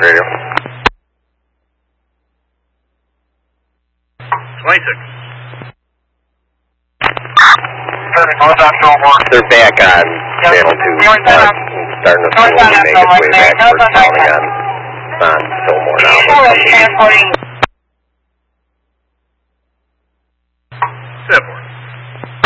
Radio. 26. They're back on channel 2. Starting to slowly make its way back. We're counting on Fillmore now.